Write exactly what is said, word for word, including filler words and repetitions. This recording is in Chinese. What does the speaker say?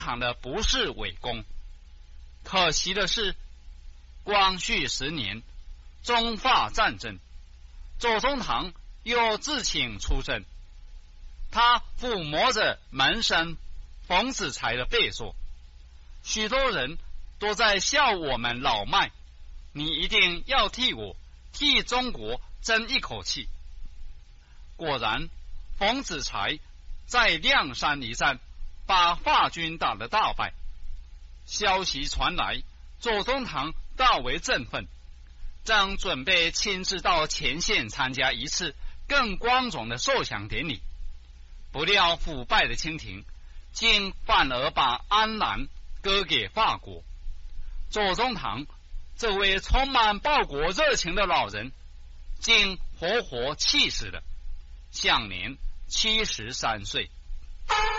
堂的不是伪功。可惜的是，光绪十年中法战争，左宗棠又自请出征，他抚摸着门生冯子材的背说，许多人都在笑我们老迈，你一定要替我替中国争一口气。果然，冯子材在亮山一战把法军打得大败。消息传来，左宗棠大为振奋，正准备亲自到前线参加一次更光荣的受降典礼。不料腐败的清廷竟反而把安南割给法国。左宗棠这位充满报国热情的老人竟活活气死了，享年七十三岁。